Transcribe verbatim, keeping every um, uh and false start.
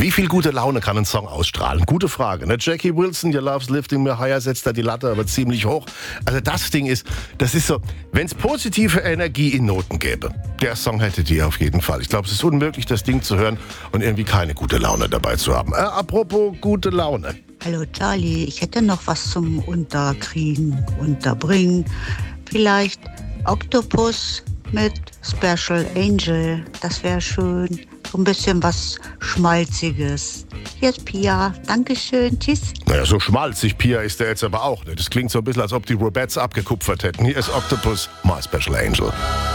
Wie viel gute Laune kann ein Song ausstrahlen? Gute Frage. Ne? Jackie Wilson, Your Love's Lifting Me Higher, setzt da die Latte aber ziemlich hoch. Also das Ding ist, das ist so, wenn es positive Energie in Noten gäbe, der Song hätte die auf jeden Fall. Ich glaube, es ist unmöglich, das Ding zu hören und irgendwie keine gute Laune dabei zu haben. Äh, apropos gute Laune. Hallo Charlie, ich hätte noch was zum Unterkriegen, Unterbringen. Vielleicht Octopus mit Special Angel, das wäre schön. So ein bisschen was Schmalziges. Hier ist Pia, Dankeschön, tschüss. Naja, so schmalzig Pia ist der jetzt aber auch nicht. Das klingt so ein bisschen, als ob die Rubettes abgekupfert hätten. Hier ist Octopus, My Special Angel.